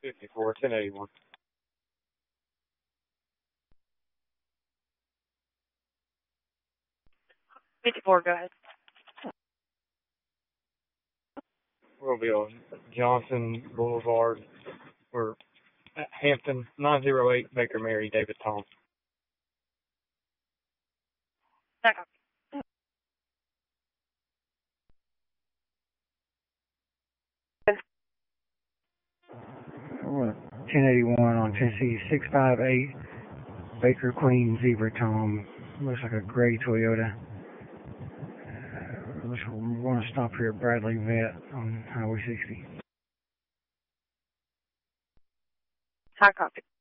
54, 1081. Go ahead. We'll be on Johnson Boulevard. We're at Hampton, 908 Baker Mary, David Tom. That copy. We're 1081 on Tennessee 658 Baker Queen Zebra Tom. Looks like a gray Toyota. We're going to stop here at Bradley Vet on Highway 60. High copy.